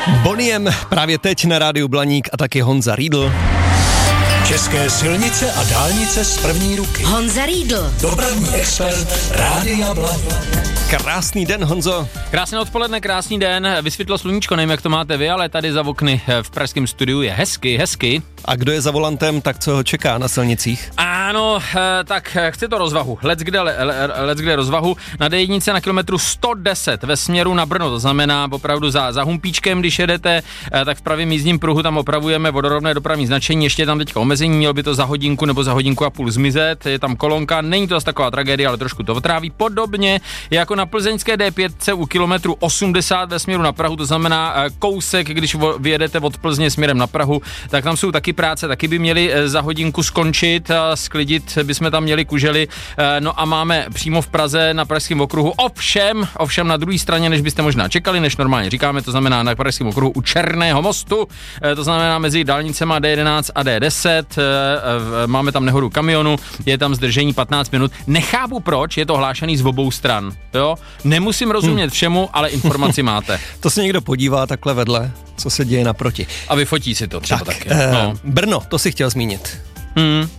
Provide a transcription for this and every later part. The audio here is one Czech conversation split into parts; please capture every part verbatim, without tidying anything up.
Boniem právě teď na rádiu Blaník a taky Honza Riedl. České silnice a dálnice z první ruky. Honza Riedl. Dopravní expert Rádia Blaník. Krásný den, Honzo. Krásné odpoledne, krásný den. Vysvětlo sluníčko, nevím, jak to máte vy, ale tady za okny v pražském studiu je hezky, hezky. A kdo je za volantem, tak co ho čeká na silnicích? Ano, tak chci to rozvahu. Let's kde, let's kde rozvahu. Na dé jedna na kilometru sto deset ve směru na Brno, to znamená opravdu za, za Humpíčkem, když jedete, tak v pravém jízdním pruhu tam opravujeme vodorovné dopravní značení, ještě je tam teďka omezení, mělo by to za hodinku nebo za hodinku a půl zmizet, je tam kolonka, není to zase taková tragédie, ale trošku to otráví. Podobně jako na plzeňské dé pět u kilometru osmdesát ve směru na Prahu, to znamená kousek, když vyjedete od Plzně směrem na Prahu, tak tam jsou taky práce, taky by měli za hodinku skončit a sklidit bychom tam měli kužely. No a máme přímo v Praze na Pražském okruhu, ovšem, ovšem na druhé straně, než byste možná čekali, než normálně říkáme, to znamená na Pražském okruhu u Černého mostu, to znamená mezi dálnicema dé jedenáct a dé deset, máme tam nehodu kamionu, je tam zdržení patnáct minut. Nechápu proč, je to hlášený z obou stran, jo? Nemusím rozumět všemu, ale informaci máte. To se někdo podívá takhle vedle, co se děje naproti. A vyfotí si to třeba tak, taky. Eh, no. Brno, to si chtěl zmínit. Hmm. Uh,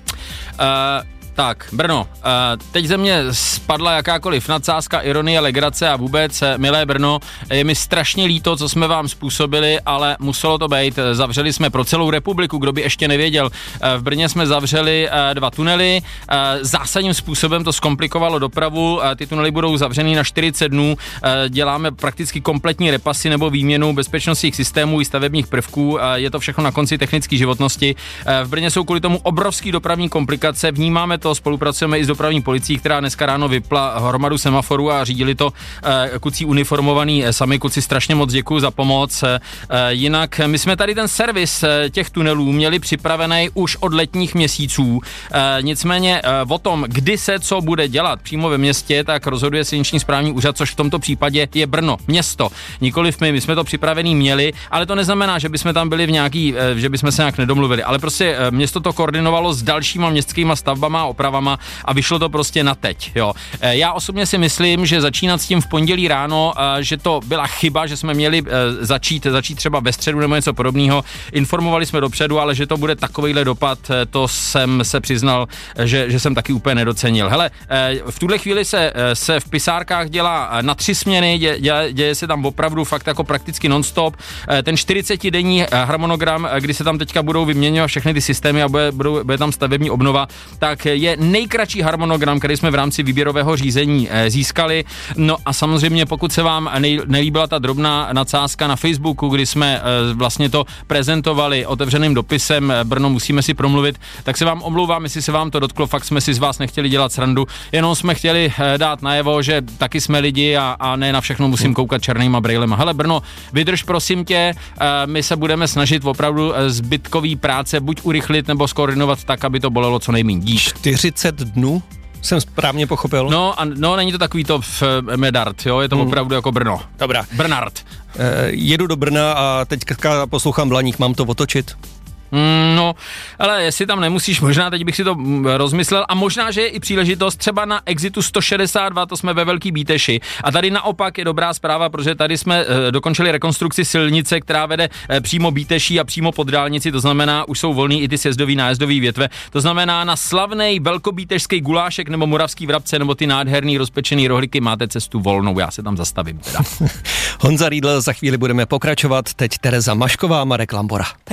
Tak, Brno, teď ze mě spadla jakákoliv nadsázka, ironie, legrace a vůbec, milé Brno, je mi strašně líto, co jsme vám způsobili, ale muselo to být. Zavřeli jsme pro celou republiku, kdo by ještě nevěděl. V Brně jsme zavřeli dva tunely, zásadním způsobem to zkomplikovalo dopravu, ty tunely budou zavřený na čtyřicet dnů, děláme prakticky kompletní repasy nebo výměnu bezpečnostních systémů i stavebních prvků, je to všechno na konci technické životnosti. V Brně jsou kvůli tomu obrovský dopravní komplikace, vnímáme to, spolupracujeme i s dopravní policií, která dneska ráno vypla hromadu semaforů a řídili to uh, kucí uniformovaný sami. Kuci, strašně moc děkuju za pomoc. Uh, jinak my jsme tady ten servis uh, těch tunelů měli připravený už od letních měsíců. Uh, nicméně uh, o tom, kdy se co bude dělat přímo ve městě, tak rozhoduje silniční správní úřad, což v tomto případě je Brno, město. Nikoliv my, my jsme to připravený měli, ale to neznamená, že bychom tam byli v nějaký, uh, že bychom se nějak nedomluvili, ale prostě uh, město to koordinovalo s dalšíma městskýma stavbama, opravama a vyšlo to prostě na teď, jo. Já osobně si myslím, že začínat s tím v pondělí ráno, že to byla chyba, že jsme měli začít, začít třeba ve středu nebo něco podobného. Informovali jsme dopředu, ale že to bude takovejhle dopad, to jsem se přiznal, že, že jsem taky úplně nedocenil. Hele, v tuhle chvíli se, se v pisárkách dělá na tři směny, dě, děje, děje se tam opravdu fakt jako prakticky non-stop. Ten čtyřicetidenní harmonogram, kdy se tam teďka budou vyměňovat všechny ty systémy a bude, budou, bude tam stavební obnova, tak je nejkratší harmonogram, který jsme v rámci výběrového řízení získali. No a samozřejmě, pokud se vám nej, nelíbila ta drobná nadsázka na Facebooku, kdy jsme vlastně to prezentovali otevřeným dopisem Brno, musíme si promluvit, tak se vám omlouvám, jestli se vám to dotklo, fakt jsme si z vás nechtěli dělat srandu, jenom jsme chtěli dát najevo, že taky jsme lidi a, a ne na všechno musím koukat černýma brejlema. Hele Brno, vydrž prosím tě, my se budeme snažit opravdu zbytkový práce buď urychlit nebo skoordinovat tak, aby to bolelo co nejméně. Díš. čtyřicet dnů? Jsem správně pochopil. No, a, no není to takový to v Medard, jo, je to hmm. opravdu jako Brno. Dobrá. Brnard. E, jedu do Brna a teďka poslouchám Blaník, mám to otočit? Mm, no, ale jestli tam nemusíš, možná teď bych si to rozmyslel a možná, že je i příležitost třeba na Exitu sto šedesát dva, to jsme ve Velký Bíteši. A tady naopak je dobrá zpráva, protože tady jsme e, dokončili rekonstrukci silnice, která vede e, přímo Bíteší a přímo pod dálnici, to znamená, už jsou volný i ty sjezdový, nájezdový větve. To znamená, na slavnej velkobítešský gulášek nebo moravský vrabce nebo ty nádherný rozpečený rohlíky máte cestu volnou, já se tam zastavím teda. Honza Riedl, za chvíli budeme pokračovat, teď Tereza Mašková, Marek Lambora.